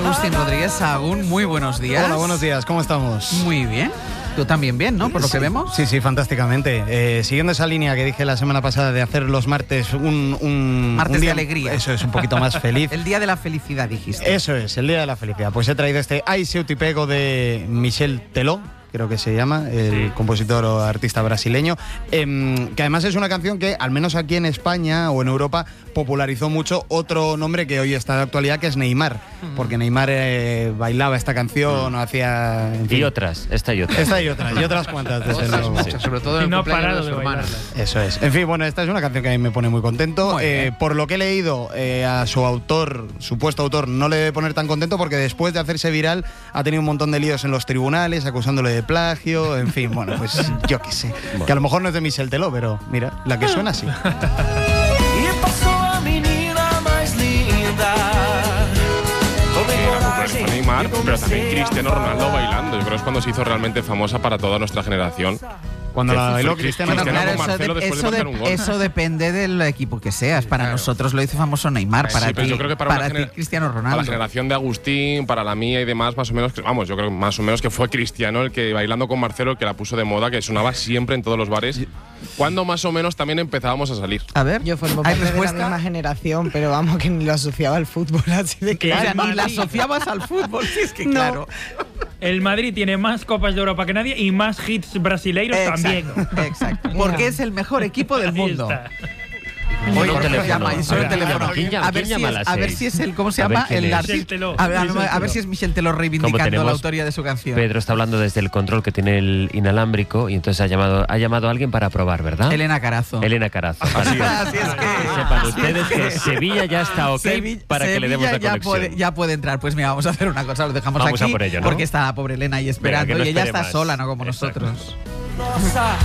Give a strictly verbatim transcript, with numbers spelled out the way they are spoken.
Agustín Rodríguez Sahagún, muy buenos días. Hola, buenos días, ¿cómo estamos? Muy bien. Tú también bien, ¿no? Por lo sí, que vemos. Sí, sí, fantásticamente. Eh, siguiendo esa línea que dije la semana pasada de hacer los martes un... un martes un día, de alegría. Eso es, un poquito más feliz. El día de la felicidad, dijiste. Eso es, el día de la felicidad. Pues he traído este Ai Seu Te Pego de Michel Teló, creo que se llama, el sí. compositor o artista brasileño, eh, que además es una canción que, al menos aquí en España o en Europa, popularizó mucho otro nombre que hoy está de actualidad, que es Neymar, mm. porque Neymar eh, bailaba esta canción, mm. o hacía... En fin. Y otras, esta y otras. Esta y otras, y otras cuantas, desde otras luego. Muchas, sobre todo en el no cumpleaños de su hermana. Eso es. En fin, bueno, esta es una canción que a mí me pone muy contento. Muy eh, por lo que he leído, eh, a su autor, supuesto autor, no le debe poner tan contento porque después de hacerse viral ha tenido un montón de líos en los tribunales, acusándole de plagio, en fin, bueno, pues yo qué sé. Bueno. Que a lo mejor no es de Michel Teló, pero mira, la que suena así. Fue Neymar, pero también Cristiano Ronaldo bailando. Yo creo que es cuando se hizo realmente famosa para toda nuestra generación. Cuando la bailó Cristiano, bueno, claro, con Marcelo eso, de, después eso, de marcar un gol. Eso depende del equipo que seas. Para claro. nosotros lo hizo famoso Neymar, para sí, ti, yo creo que para, para una ti Cristiano Ronaldo. Para la generación de Agustín, para la mía y demás, más o menos, vamos, yo creo que más o menos que fue Cristiano el que bailando con Marcelo, el que la puso de moda, que sonaba siempre en todos los bares. Cuando más o menos también empezábamos a salir. A ver, yo formo parte de la misma generación, pero vamos, que ni lo asociaba al fútbol, así de claro. O sea, ni la asociabas al fútbol, sí, es que no. Claro. El Madrid tiene más Copas de Europa que nadie y más hits brasileiros exacto, también. Exacto. Porque es el mejor equipo del mundo. Oye, teléfono. Llama, y sobre a, el teléfono. ¿Quién llama, a, ver ¿quién si llama es, a, a ver si es el, ¿cómo se a llama? El artista. A, a, a, a ver si es Michel Teló reivindicando la autoría de su canción. Pedro está hablando desde el control que tiene el inalámbrico y entonces ha llamado, ha llamado a alguien para probar, ¿verdad? Elena Carazo. Elena Carazo. Así es. Así es que, sepan ustedes que, que Sevilla ya está ok Sevilla, para que Sevilla le demos la ya conexión. Puede, ya puede entrar. Pues mira, vamos a hacer una cosa, lo dejamos vamos aquí a por ello, ¿no? porque está la pobre Elena ahí esperando. Venga, no y ella está más. sola, no como Exacto. nosotros.